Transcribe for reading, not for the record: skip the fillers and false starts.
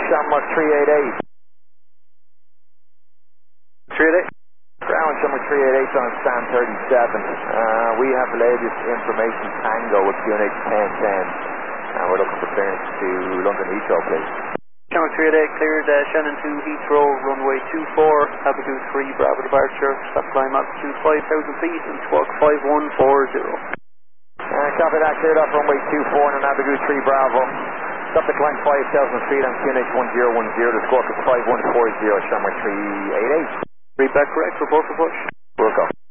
Shamrock 388. 388. Ground Shamrock 388 on stand 37. We have latest information Tango with QNH 1010. And we're looking for clearance to London Heathrow, please. Shamrock 388 cleared Shannon to Heathrow, runway 24, Abigail 3, Bravo departure, stop climb altitude 5,000 feet and squawk 5140. Copy that, cleared off runway 24 and Abigail 3, Bravo. Stop the climb 5,000 feet on QNH 1010, the squawk is 5140, Shamrock 388. Read back correct, report for push. We'll go.